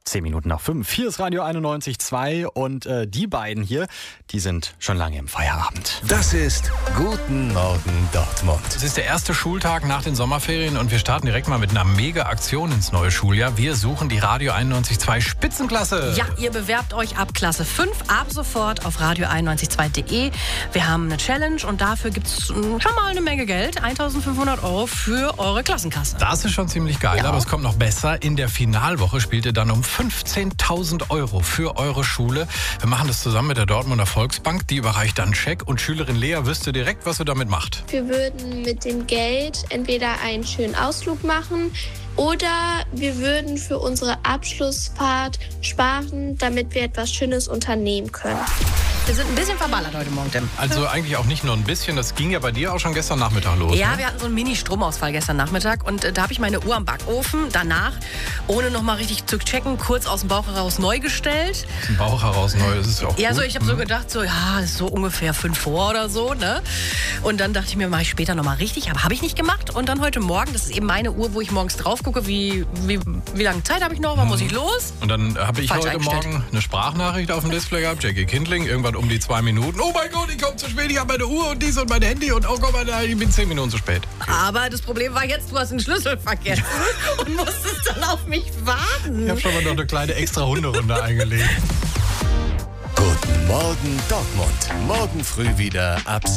5:10. Hier ist Radio 91.2 und die beiden hier, die sind schon lange im Feierabend. Das ist Guten Morgen Dortmund. Es ist der erste Schultag nach den Sommerferien und wir starten direkt mal mit einer Mega-Aktion ins neue Schuljahr. Wir suchen die Radio 91.2 Spitzenklasse. Ja, ihr bewerbt euch ab Klasse 5 ab sofort auf radio912.de. Wir haben eine Challenge und dafür gibt es schon mal eine Menge Geld. 1.500 € für eure Klassenkasse. Das ist schon ziemlich geil, aber es kommt noch besser. In der Finalwoche spielt ihr dann um 15.000 € für eure Schule. Wir machen das zusammen mit der Dortmunder Volksbank. Die überreicht dann einen Scheck und Schülerin Lea wüsste direkt, was sie damit macht. Wir würden mit dem Geld entweder einen schönen Ausflug machen oder wir würden für unsere Abschlussfahrt sparen, damit wir etwas Schönes unternehmen können. Wir sind ein bisschen verballert heute Morgen, Tim. Also eigentlich auch nicht nur ein bisschen, das ging ja bei dir auch schon gestern Nachmittag los. Ja, ne? wir hatten so einen Mini-Stromausfall gestern Nachmittag und da habe ich meine Uhr am Backofen danach, ohne noch mal richtig zu checken, kurz aus dem Bauch heraus neu gestellt. Aus dem Bauch heraus neu, das ist ja auch Ja, gut. so ich habe so gedacht, so ja, ist so ungefähr 5 vor oder so, ne? Und dann dachte ich mir, mache ich später noch mal richtig, aber habe ich nicht gemacht. Und dann heute Morgen, das ist eben meine Uhr, wo ich morgens drauf gucke, wie lange Zeit habe ich noch, wann muss ich los? Und dann habe ich Falsch heute eingestellt. Morgen eine Sprachnachricht auf dem Display gehabt, Jackie Kindling, irgendwann um die 2 Minuten. Oh mein Gott, ich komme zu spät, ich habe meine Uhr und dies und mein Handy und oh Gott, ich bin 10 Minuten zu spät. Aber das Problem war jetzt, du hast den Schlüssel vergessen und musstest dann auf mich warten. Ich habe schon mal noch eine kleine extra Hunderunde eingelegt. Guten Morgen Dortmund. Morgen früh wieder ab